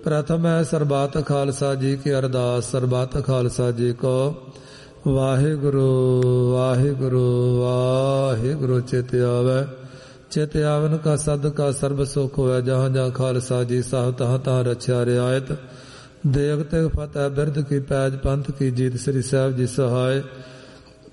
ਪ੍ਰਥਮ ਹੈ ਸਰਬੱਤ ਖਾਲਸਾ ਜੀ ਕੀ ਅਰਦਾਸ। ਸਰਬੱਤ ਖਾਲਸਾ ਜੀ ਕੋ ਵਾਹਿਗੁਰੂ ਵਾਹਿਗੁਰੂ ਵਾਹਿਗੁਰੂ। ਚਿਤ ਆਵੈ ਚਿਤ ਆਵਨ ਕਾ ਸਦਕਾ ਸਰਬ ਸੁਖ ਹੋਇ। ਜਹਾਂ ਜਹਾਂ ਖਾਲਸਾ ਜੀ ਸਾਹਿਬ ਤਹਾਂ ਤਹਾਂ ਰਛਿਆ ਰਿਆਇਤ। ਦੇਗ ਤੇ ਫਤਿਹ ਬਿਰਧ ਕੀ ਪੈਜ ਪੰਥ ਕੀ ਜੀਤ। ਸ੍ਰੀ ਸਾਹਿਬ ਜੀ ਸਹਾਇ